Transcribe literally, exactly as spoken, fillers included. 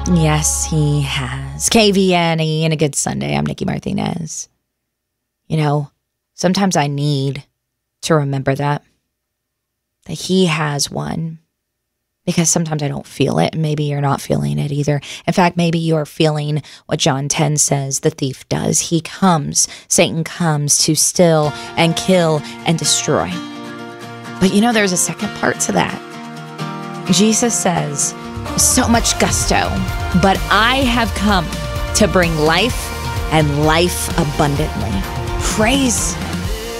Yes, he has. K V N E and a good Sunday. I'm Nikki Martinez. You know, sometimes I need to remember that, that he has won, because sometimes I don't feel it, and maybe you're not feeling it either. In fact, maybe you're feeling what John ten says the thief does. He comes, Satan comes to steal and kill and destroy. But you know, there's a second part to that. Jesus says, so much gusto, but I have come to bring life and life abundantly. Praise